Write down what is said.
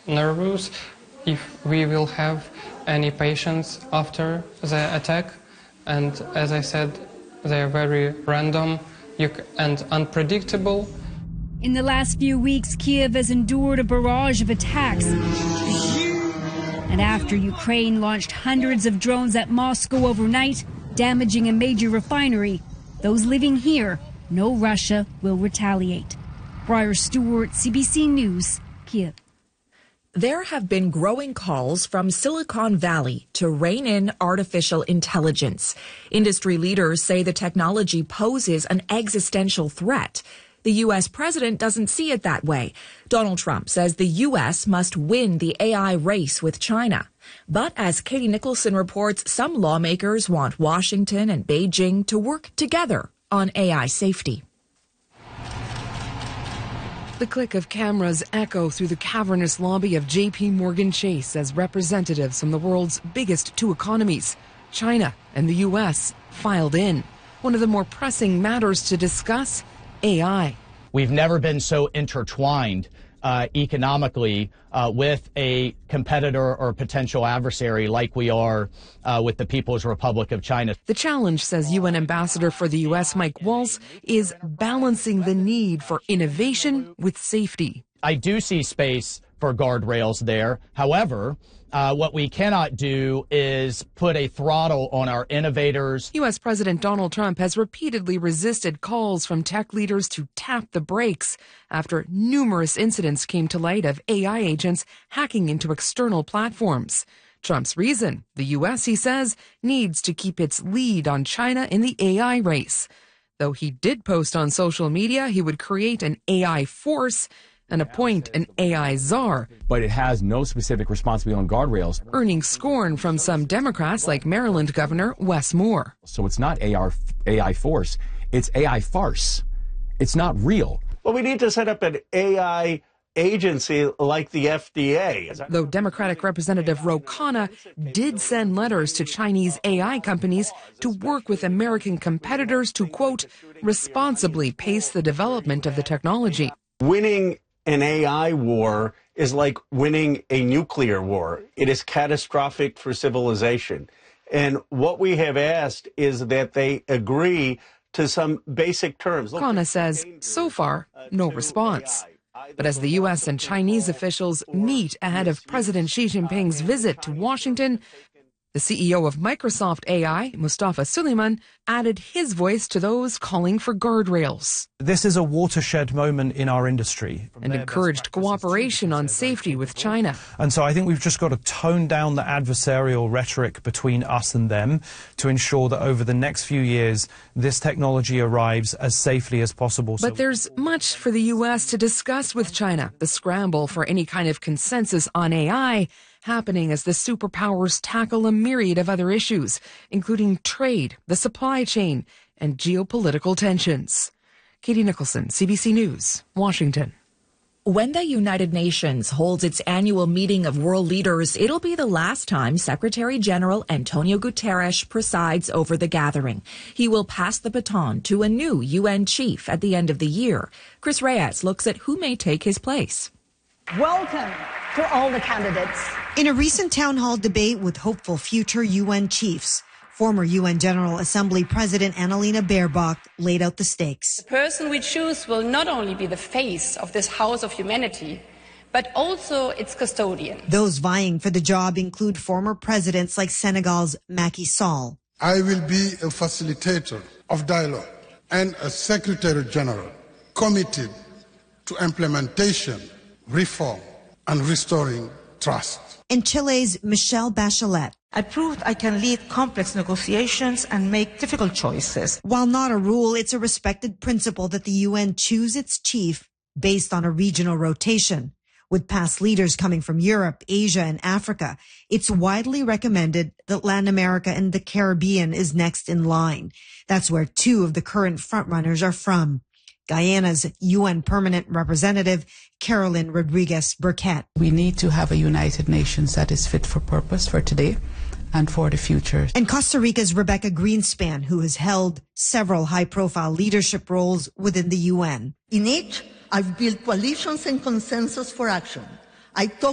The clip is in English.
nervous if we will have any patients after the attack. And as I said, they are very random and unpredictable. In the last few weeks, Kyiv has endured a barrage of attacks. And after Ukraine launched hundreds of drones at Moscow overnight, damaging a major refinery, those living here know Russia will retaliate. Briar Stewart, CBC News, Kyiv. There have been growing calls from Silicon Valley to rein in artificial intelligence. Industry leaders say the technology poses an existential threat. The U.S. president doesn't see it that way. Donald Trump says the U.S. must win the AI race with China. But as Katie Nicholson reports, some lawmakers want Washington and Beijing to work together on AI safety. The click of cameras echo through the cavernous lobby of J.P. Morgan Chase as representatives from the world's biggest two economies, China and the U.S., filed in. One of the more pressing matters to discuss, AI. We've never been so intertwined economically with a competitor or potential adversary like we are with the People's Republic of China. The challenge, says UN Ambassador for the U.S. Mike Waltz, is balancing the need for innovation with safety. I do see space for guardrails there. However, what we cannot do is put a throttle on our innovators. U.S. President Donald Trump has repeatedly resisted calls from tech leaders to tap the brakes after numerous incidents came to light of AI agents hacking into external platforms. Trump's reason, the U.S., he says, needs to keep its lead on China in the AI race. Though he did post on social media he would create an AI force and appoint an AI czar. But it has no specific responsibility on guardrails. Earning scorn from some Democrats like Maryland Governor Wes Moore. So it's not AI force, it's AI farce. It's not real. Well, we need to set up an AI agency like the FDA. Though Democratic Representative Ro Khanna did send letters to Chinese AI companies to work with American competitors to, quote, responsibly pace the development of the technology. Winning an AI war is like winning a nuclear war. It is catastrophic for civilization. And what we have asked is that they agree to some basic terms. Khanna says, so far, no response. But as the U.S. and Chinese officials meet ahead of President Xi Jinping's visit to Washington, the CEO of Microsoft AI, Mustafa Suleyman, added his voice to those calling for guardrails. This is a watershed moment in our industry. And encouraged cooperation on safety with China. And so I think we've just got to tone down the adversarial rhetoric between us and them to ensure that over the next few years, this technology arrives as safely as possible. But there's much for the U.S. to discuss with China. The scramble for any kind of consensus on AI happening as the superpowers tackle a myriad of other issues, including trade, the supply chain, and geopolitical tensions. Katie Nicholson, CBC News, Washington. When the United Nations holds its annual meeting of world leaders, it'll be the last time Secretary General Antonio Guterres presides over the gathering. He will pass the baton to a new UN chief at the end of the year. Chris Reyes looks at who may take his place. Welcome to all the candidates. In a recent town hall debate with hopeful future UN chiefs, former UN General Assembly President Annalena Baerbock laid out the stakes. The person we choose will not only be the face of this House of Humanity, but also its custodian. Those vying for the job include former presidents like Senegal's Macky Sall. I will be a facilitator of dialogue and a Secretary General committed to implementation, reform, and restoring trust. And Chile's Michelle Bachelet. I proved I can lead complex negotiations and make difficult choices. While not a rule, it's a respected principle that the UN choose its chief based on a regional rotation. With past leaders coming from Europe, Asia, and Africa, it's widely recommended that Latin America and the Caribbean is next in line. That's where two of the current frontrunners are from. Guyana's UN Permanent Representative, Carolyn Rodriguez Burkett. We need to have a United Nations that is fit for purpose for today and for the future. And Costa Rica's Rebecca Greenspan, who has held several high-profile leadership roles within the UN. In each, I've built coalitions and consensus for action. I talk